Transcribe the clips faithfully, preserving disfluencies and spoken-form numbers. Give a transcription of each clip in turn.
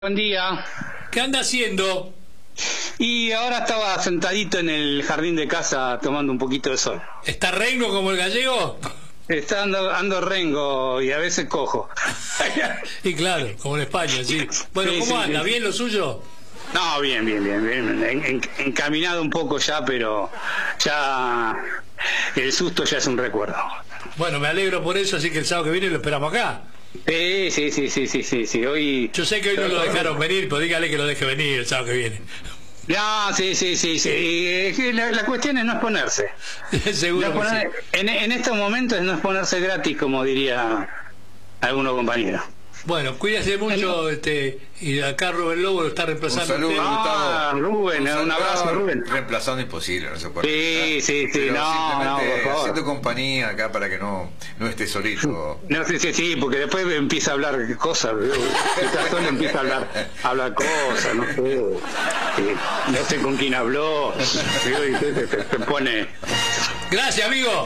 Buen día. ¿Qué anda haciendo? Y ahora estaba sentadito en el jardín de casa tomando un poquito de sol. ¿Está rengo como el gallego? Está ando, ando rengo y a veces cojo. Y claro, como en España, sí. Bueno, Sí, ¿cómo sí, anda? sí. ¿Bien lo suyo? No, bien, bien, bien, bien. En- en- encaminado un poco ya, pero ya el susto ya es un recuerdo. Bueno, me alegro por eso, así que el sábado que viene lo esperamos acá. Sí, sí, sí, sí, sí, sí, sí. Hoy. Yo sé que hoy no lo dejaron venir, pero dígale que lo deje venir el sábado que viene. No, sí, sí, sí, sí. Es que la, la cuestión es no exponerse. Seguro No que sí. exponer- en, en estos momentos es no exponerse gratis, como diría algunos compañeros. Bueno, cuídese mucho, este, y acá Rubén Lobo lo está Un reemplazando. saludo, usted. Ah, Gustavo. Rubén, un abrazo, no, Rubén. Reemplazando imposible, no se puede. Sí, ¿verdad? sí, sí, Pero no, no, simplemente por favor. haciendo compañía acá para que no, no esté solito. No sé si sí, porque después empieza a hablar cosas, esta zona empieza a hablar, a hablar cosas, no sé, eh, no sé con quién habló, digo, y se, se- se pone, Gracias, amigo.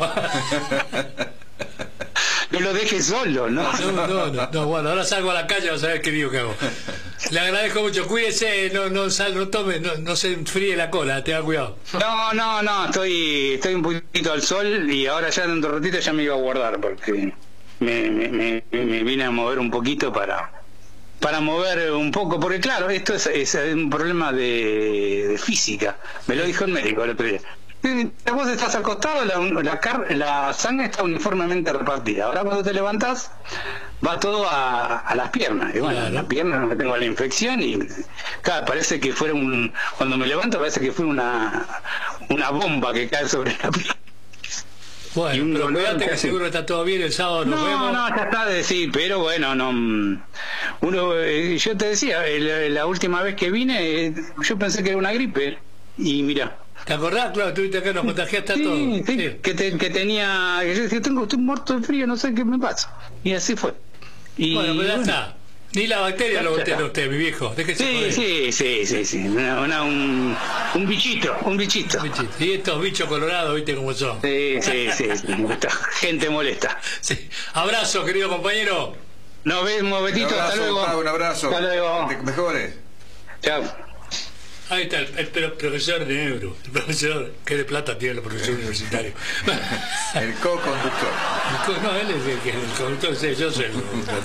no lo dejes solo, ¿no? No, no, no, no, bueno, ahora salgo a la calle a saber qué digo que hago. Le agradezco mucho, cuídese, no, no sal, no tome, no, no se enfríe la cola, tenga cuidado. No, no, no, estoy, estoy un poquito al sol y ahora ya dentro de un ratito ya me iba a guardar porque me, me, me, me vine a mover un poquito para para mover un poco, porque claro, esto es, es un problema de, de física, me lo dijo el médico el otro día. Vos estás acostado, la, la, car- la sangre está uniformemente repartida. Ahora cuando te levantás, va todo a, a las piernas. Y bueno, Claro. en las piernas no tengo la infección y claro, parece que fuera un... Cuando me levanto parece que fue una, una bomba que cae sobre la pierna. Y Bueno, un pero dolor cuídate que casi- seguro está todo bien, el sábado nos No, vemos. no, ya está de decir, pero bueno, no. mm, Uno, eh, yo te decía, el- la última vez que vine, eh, yo pensé que era una gripe. Y mira. ¿Te acordás? Claro, estuviste acá, nos contagiaste a Sí, todos. sí, Sí. Que, te- que tenía, que yo decía, tengo, estoy muerto de frío, no sé qué me pasa. Y así fue. Y, Bueno, pero ya bueno, está. Ni la bacteria lo Ya voltea a está. usted, mi viejo. Déjese Sí, joder. sí, sí, sí, sí. Una- una- un, un bichito, un bichito. Bichito. Y estos bichos colorados, viste cómo son. Sí, sí, sí, sí. Esta gente molesta. Sí. Abrazo, querido compañero. Nos vemos, Un Betito, hasta abrazo, luego. Gustavo, un abrazo. Hasta luego. Que te mejores. Chao. Ahí está el, el pro- profesor de Ebro. El profesor, que de plata tiene el profesor universitario. El co-conductor. El co- No, él es el que el conductor, sí, yo soy el conductor.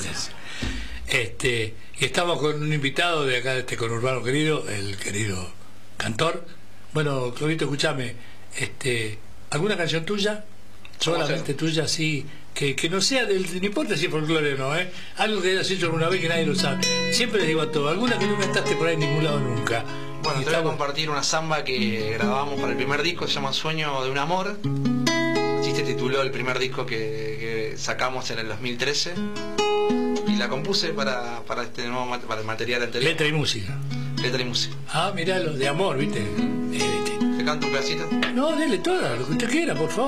Este, y estamos con un invitado de acá, de este conurbano querido, el querido cantor. Bueno, Clovito, escúchame, este, ¿alguna canción tuya? Solamente tuya, sí, que, que no sea del, no importa si es folclore o no, ¿eh? Algo que hayas hecho alguna vez que nadie lo sabe. Siempre les digo a todos, alguna que no cantaste por ahí en ningún lado nunca. Bueno, Y te voy a estamos- compartir una samba que grabamos para el primer disco, se llama Sueño de un amor. Así se tituló el primer disco que, que sacamos en el dos mil trece. Y la compuse para, para este nuevo mat- para el material anterior. Letra y música. Letra y música. Ah, mirá, lo de amor, ¿viste? Eh, ¿viste? ¿Te canto un pedacito? No, dele toda, lo que usted quiera, por favor.